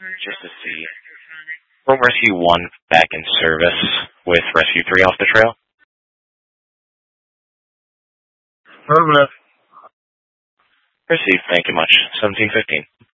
just to see. From Rescue 1 back in service with Rescue 3 off the trail. Affirmative. Received, thank you much. 1715.